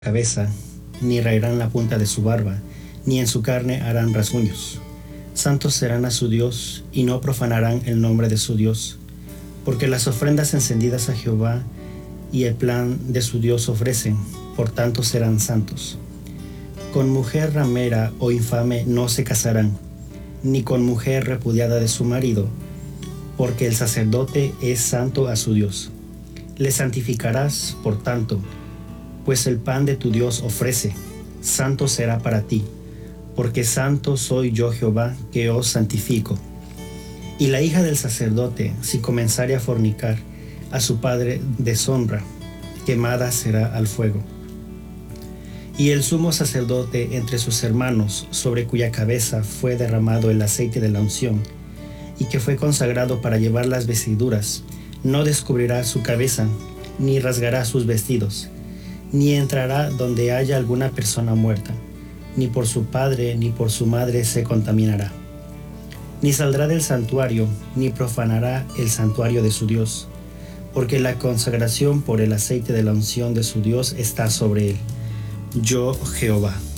cabeza, ni raerán la punta de su barba, ni en su carne harán rasguños. Santos serán a su Dios, y no profanarán el nombre de su Dios, porque las ofrendas encendidas a Jehová y el plan de su Dios ofrecen, por tanto serán santos. Con mujer ramera o infame no se casarán, ni con mujer repudiada de su marido, porque el sacerdote es santo a su Dios. Le santificarás, por tanto, pues el pan de tu Dios ofrece, santo será para ti, porque santo soy yo Jehová, que os santifico. Y la hija del sacerdote, si comenzare a fornicar, a su padre deshonra, quemada será al fuego. Y el sumo sacerdote entre sus hermanos, sobre cuya cabeza fue derramado el aceite de la unción, y que fue consagrado para llevar las vestiduras, no descubrirá su cabeza, ni rasgará sus vestidos, ni entrará donde haya alguna persona muerta, ni por su padre ni por su madre se contaminará. Ni saldrá del santuario, ni profanará el santuario de su Dios, porque la consagración por el aceite de la unción de su Dios está sobre él. Yo, Jehová.